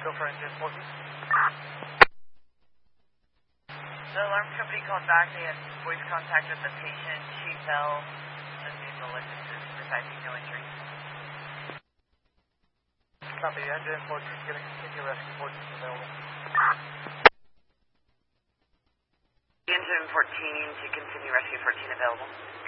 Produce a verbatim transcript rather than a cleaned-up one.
Go for engine fourteen. The alarm company called back. They had voice contact with the patient. She fell. The news alerted precisely no injuries. Copy. Engine fourteen. Going to continue rescue fourteen available. Engine fourteen to continue rescue fourteen available.